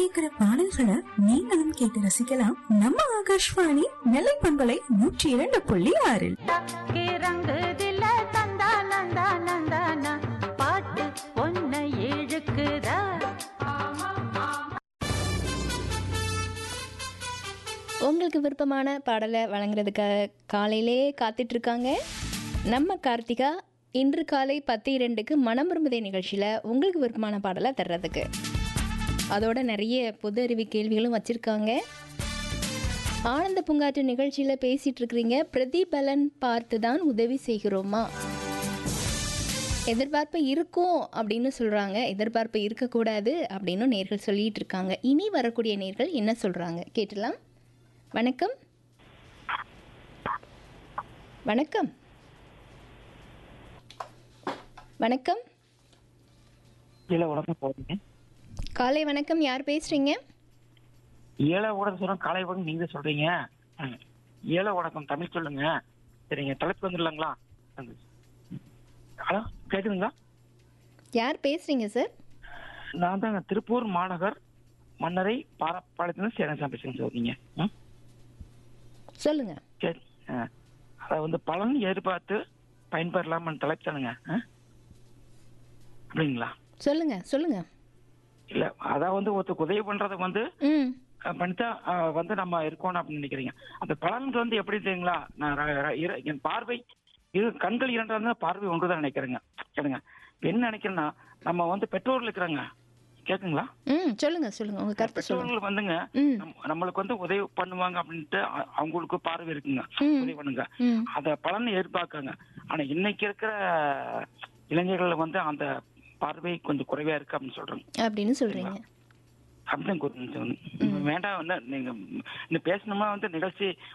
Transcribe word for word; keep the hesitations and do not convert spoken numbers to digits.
கேக்குற பாடல்களை நீங்களும் கேட்டு ரசிக்கலாம் நம்ம ஆகாஷ்வாணி நெல்லை பண்பலை நூற்றி இரண்டு புள்ளி ஆறில். உங்களுக்கு விருப்பமான பாடலை வழங்குறதுக்காக காலையிலே காத்துட்டு இருக்காங்க நம்ம கார்த்திகா. இன்று காலை பத்து இரண்டுக்கு மனம் விரும்புதே நிகழ்ச்சியில் உங்களுக்கு விருப்பமான பாடலை தர்றதுக்கு அதோட நிறைய பொது அறிவு கேள்விகளும் வச்சுருக்காங்க. ஆனந்த பூங்காற்று நிகழ்ச்சியில் பேசிகிட்டு இருக்கிறீங்க. பிரதிபலன் பார்த்து தான் உதவி செய்கிறோமா? எதிர்பார்ப்பு இருக்கும் அப்படின்னு சொல்கிறாங்க, எதிர்பார்ப்பு இருக்கக்கூடாது அப்படின்னு நேர்கள் சொல்லிகிட்டு இருக்காங்க. இனி வரக்கூடிய நேர்கள் என்ன சொல்கிறாங்க கேட்டலாம். வணக்கம். வணக்கம். வணக்கம். காலை வணக்கம். யார் பேசுறீங்க? ஏழை ஊடகம் சொல்றோம். காலை வணக்கம் நீங்க சொல்றீங்க. ஏழை ஊடகம் தமிழ் சொல்லுங்க. சரிங்க, தலைப்பு வந்துடலாங்களா? ஹலோ, கேக்குதுங்களா? யார் பேசுறீங்க சார்? நான் தாங்க திருப்பூர் மாநகர் மன்னரை பாலத்திலிருந்து சேரன் பேசுறேன் சொல்றீங்க. சொல்லுங்க. சரி, அதை வந்து பலன் எதிர்பார்த்து பயன்பெறலாம தலைப்பு தானுங்க. அப்படிங்களா? சொல்லுங்க சொல்லுங்க. இல்ல, அதான் வந்து ஒருத்தருக்கு உதவி பண்றதுக்கு வந்து பண்ணித்தான் வந்து நம்ம இருக்கணும் அப்படின்னு நினைக்கிறீங்க. அந்த பலன்கள் வந்து எப்படி தெரியுங்களா? நான் என் பார்வை இது கண்கள் இரண்டா இருந்தா பார்வை ஒன்றுதான் நினைக்கிறேங்க. கேளுங்க, என்ன நினைக்கிறேன்னா, நம்ம வந்து பெற்றோர்கள் இருக்கிறாங்க. கேக்குங்களா? சொல்லுங்க சொல்லுங்க. உங்க கருத்து சொல்லுங்க. பெற்றோர்கள் வந்துங்க நம்மளுக்கு வந்து உதவி பண்ணுவாங்க அப்படின்ட்டு அவங்களுக்கு பார்வை இருக்குங்க. உதவி பண்ணுங்க, அத பலனை எதிர்பார்க்காங்க. ஆனா இன்னைக்கு இருக்கிற இளைஞர்கள் வந்து அந்த பார்வை கொஞ்சம் குறைவா இருக்கு அப்படின்னு சொல்றாங்க. அப்படின்னு சொல்றீங்க. அப்படிதான் வேண்டாம். நீங்க பேசணுமா வந்து நிகழ்ச்சி